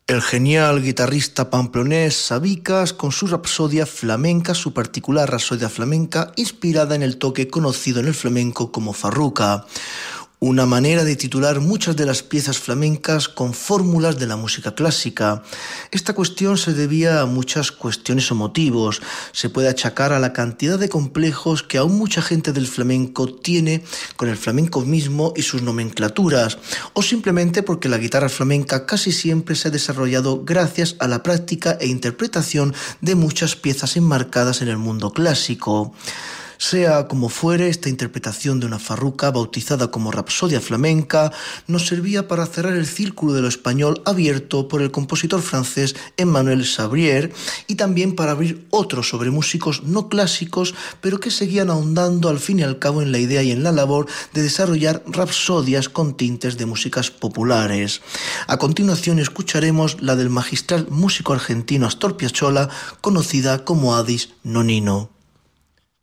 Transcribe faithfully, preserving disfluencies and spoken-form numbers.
El genial guitarrista pamplonés Sabicas con su rapsodia flamenca, su particular rapsodia flamenca inspirada en el toque conocido en el flamenco como farruca. Una manera de titular muchas de las piezas flamencas con fórmulas de la música clásica. Esta cuestión se debía a muchas cuestiones o motivos. Se puede achacar a la cantidad de complejos que aún mucha gente del flamenco tiene con el flamenco mismo y sus nomenclaturas, o simplemente porque la guitarra flamenca casi siempre se ha desarrollado gracias a la práctica e interpretación de muchas piezas enmarcadas en el mundo clásico. Sea como fuere, esta interpretación de una farruca, bautizada como Rapsodia Flamenca, nos servía para cerrar el círculo de lo español abierto por el compositor francés Emmanuel Sabrier y también para abrir otro sobre músicos no clásicos, pero que seguían ahondando al fin y al cabo en la idea y en la labor de desarrollar rapsodias con tintes de músicas populares. A continuación escucharemos la del magistral músico argentino Astor Piazzolla, conocida como Addis Nonino.